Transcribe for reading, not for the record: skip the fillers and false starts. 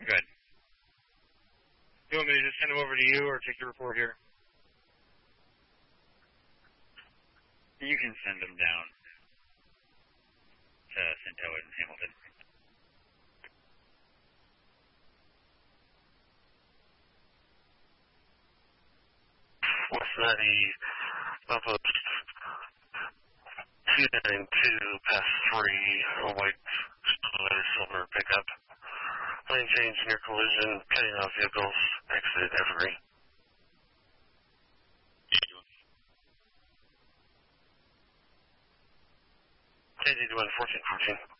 Good. You want me to just send them over to you or take the report here? You can send them down to Centoa and Hamilton. West 90, outpost 292 past 3, a white silver pickup. Lane change near collision, cutting off vehicles, exit Evergreen. KD doing 1414.